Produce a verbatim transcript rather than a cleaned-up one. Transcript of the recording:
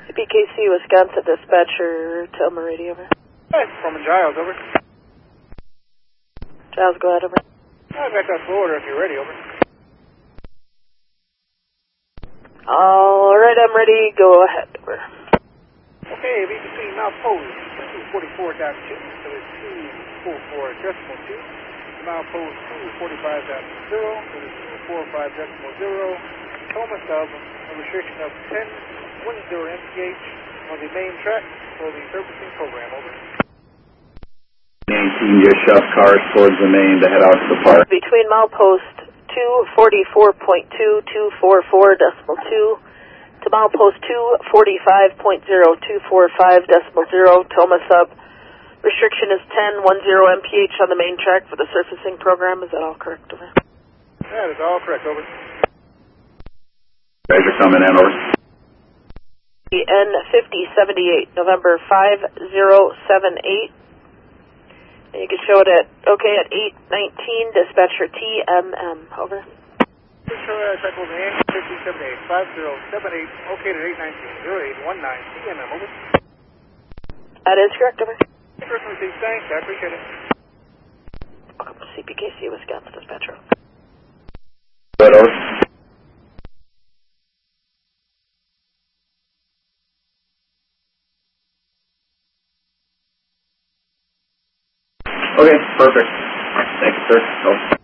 C P K C, Wisconsin dispatcher, Telma radio, over. Hi, Foreman Giles, over. Giles, go ahead, over. I've got that full order if you're ready, over. Alright, I'm ready, go ahead, over. Okay, be between now post two forty-four point two, so it's two forty-four decimal two. Now post two forty-five point zero, so it's two forty-five decimal zero. Thomas of a restriction of ten ten M P H on the main track for the servicing program, over. nineteen, just shove cars towards the main to head out to the park. Between milepost two forty-four point two, two forty-four decimal two to milepost two forty-five point zero, two forty-five decimal zero, Toma sub. Restriction is ten ten M P H on the main track for the surfacing program. Is that all correct, over? That is all correct, over. Guys are coming in, over. N fifty seventy-eight, November five zero seven eight. And you can show it at, okay, at eight nineteen, dispatcher T M M, over. Check over N fifty seventy-eight, five zero seven eight, okay to eight nineteen, zero eight one nine, T M M, over. That is correct, over. First received, thanks, I appreciate it. Welcome to C P K C, Wisconsin dispatcher. Good, over. Okay, perfect. Thank you, sir. Over.